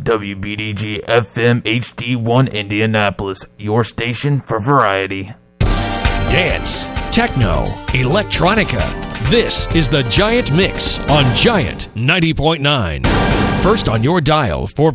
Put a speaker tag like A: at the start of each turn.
A: WBDG FM HD1 Indianapolis, your station for variety.
B: Dance, techno, electronica. This is the Giant Mix on Giant 90.9. First on your dial for